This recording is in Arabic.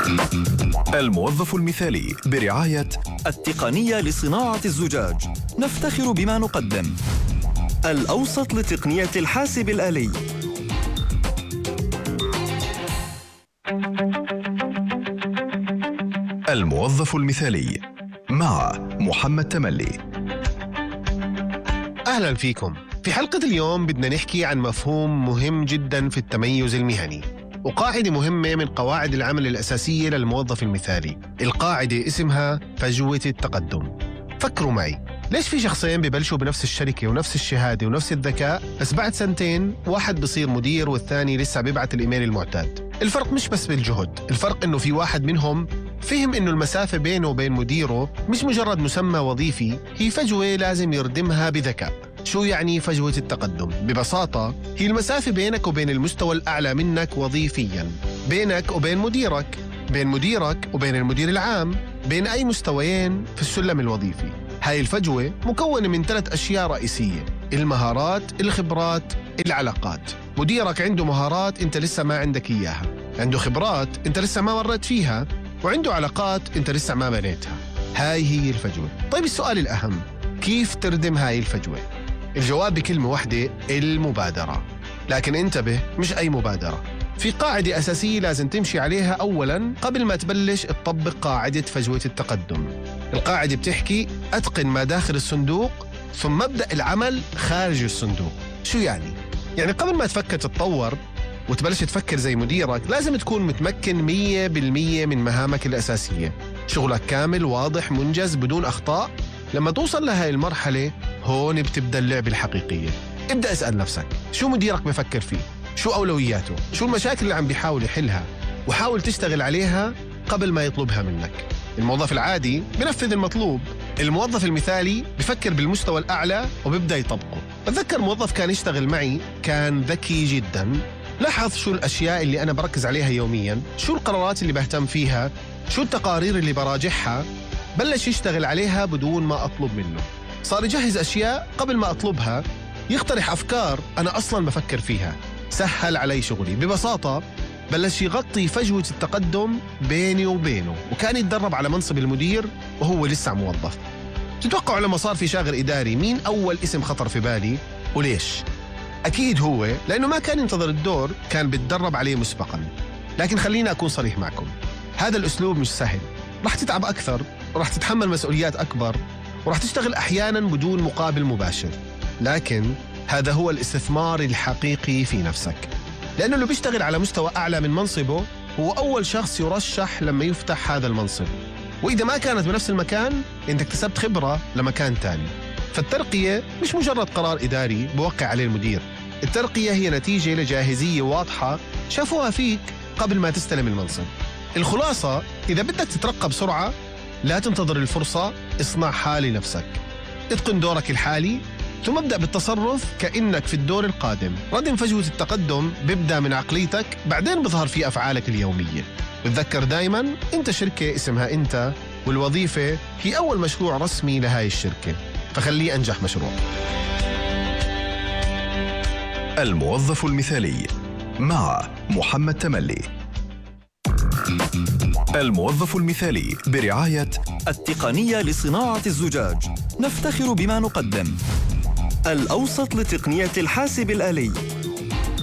الموظف المثالي برعاية التقنية لصناعة الزجاج. نفتخر بما نقدم. الأوسط لتقنية الحاسب الآلي. الموظف المثالي مع محمد تملي. أهلا فيكم. في حلقة اليوم بدنا نحكي عن مفهوم مهم جدا في التميز المهني، وقاعدة مهمة من قواعد العمل الأساسية للموظف المثالي. القاعدة اسمها فجوة التقدم. فكروا معي، ليش في شخصين ببلشوا بنفس الشركة ونفس الشهادة ونفس الذكاء، بس بعد سنتين واحد بصير مدير والثاني لسه بيبعت الإيميل المعتاد؟ الفرق مش بس بالجهد، الفرق إنه في واحد منهم فهم إنه المسافة بينه وبين مديره مش مجرد مسمى وظيفي، هي فجوة لازم يردمها بذكاء. شو يعني فجوة التقدم؟ ببساطة هي المسافة بينك وبين المستوى الأعلى منك وظيفياً، بينك وبين مديرك، بين مديرك وبين المدير العام، بين أي مستويين في السلم الوظيفي. هاي الفجوة مكونة من 3 أشياء رئيسية: المهارات، الخبرات، العلاقات. مديرك عنده مهارات أنت لسه ما عندك إياها، عنده خبرات أنت لسه ما مرت فيها، وعنده علاقات أنت لسه ما بنيتها. هاي هي الفجوة. طيب السؤال الأهم، كيف تردم هاي الفجوة؟ الجواب بكلمة واحدة: المبادرة. لكن انتبه، مش أي مبادرة. في قاعدة أساسية لازم تمشي عليها أولاً قبل ما تبلش تطبق قاعدة فجوة التقدم. القاعدة بتحكي: أتقن ما داخل الصندوق ثم ابدأ العمل خارج الصندوق. شو يعني؟ يعني قبل ما تفكر تتطور وتبلش تفكر زي مديرك، لازم تكون متمكن 100% من مهامك الأساسية، شغلك كامل واضح منجز بدون أخطاء. لما توصل لهاي المرحلة، هون بتبدأ اللعبة الحقيقية. ابدأ اسأل نفسك، شو مديرك بفكر فيه؟ شو أولوياته؟ شو المشاكل اللي عم بيحاول يحلها؟ وحاول تشتغل عليها قبل ما يطلبها منك. الموظف العادي بنفذ المطلوب، الموظف المثالي بفكر بالمستوى الأعلى وبيبدأ يطبقه. بتذكر موظف كان يشتغل معي، كان ذكي جدا. لاحظ شو الأشياء اللي أنا بركز عليها يوميا، شو القرارات اللي بهتم فيها، شو التقارير اللي براجعها. بلش يشتغل عليها بدون ما أطلب منه. صار يجهز أشياء قبل ما أطلبها، يقترح أفكار أنا أصلاً بفكر فيها. سهل علي شغلي. ببساطة بلش يغطي فجوة التقدم بيني وبينه، وكان يتدرب على منصب المدير وهو لسه موظف. تتوقعوا لما صار في شاغر إداري مين أول اسم خطر في بالي؟ وليش؟ أكيد هو، لأنه ما كان ينتظر الدور، كان بيتدرب عليه مسبقاً. لكن خليني أكون صريح معكم، هذا الأسلوب مش سهل. رح تتعب أكثر، ورح تتحمل مسؤوليات أكبر، ورح تشتغل أحياناً بدون مقابل مباشر. لكن هذا هو الاستثمار الحقيقي في نفسك، لأنه اللي بيشتغل على مستوى أعلى من منصبه هو أول شخص يرشح لما يفتح هذا المنصب. وإذا ما كانت بنفس المكان، أنت اكتسبت خبرة لمكان تاني. فالترقية مش مجرد قرار إداري بوقع عليه المدير، الترقية هي نتيجة لجاهزية واضحة شافوها فيك قبل ما تستلم المنصب. الخلاصة، إذا بدك تترقى بسرعة، لا تنتظر الفرصة، اصنعها لنفسك. اتقن دورك الحالي، ثم ابدأ بالتصرف كأنك في الدور القادم. ردم فجوة التقدم بيبدأ من عقليتك، بعدين بظهر في أفعالك اليومية. بتذكر دايماً، أنت شركة اسمها أنت، والوظيفة هي أول مشروع رسمي لهاي الشركة، فخليه أنجح مشروع. الموظف المثالي مع محمد تملي. الموظف المثالي برعاية التقنية لصناعة الزجاج. نفتخر بما نقدم. الأوسط لتقنية الحاسب الآلي.